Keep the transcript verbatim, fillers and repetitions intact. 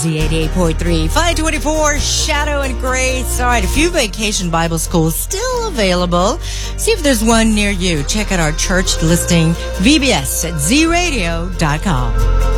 Z eighty-eight point three, five twenty-four, Shadow and Grace. All right, a few vacation Bible schools still available. See if there's one near you. Check out our church listing, V B S at Z radio dot com.